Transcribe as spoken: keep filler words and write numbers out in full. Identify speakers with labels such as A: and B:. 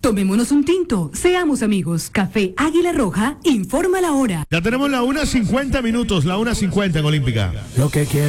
A: Tomémonos un tinto, seamos amigos. Café Águila Roja, informa la hora.
B: Ya tenemos la una cincuenta minutos, la una cincuenta en Olímpica.
C: Lo que quiero